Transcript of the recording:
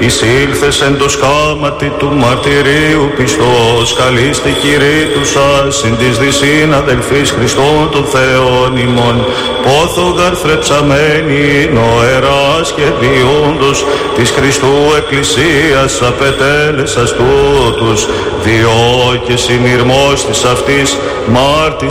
εισήλθες εν το σκάματι του μαρτυρίου πιστός, καλείστε Κύριε του σας, συν της δυσίν αδελφής Χριστόν των Θεών ημών, πόθο γαρθρεψαμένη είναι ο αεράς και διόντος της Χριστού Εκκλησίας απετέλεσας τούτους, διό και συνειρμός της αυτής μάρτης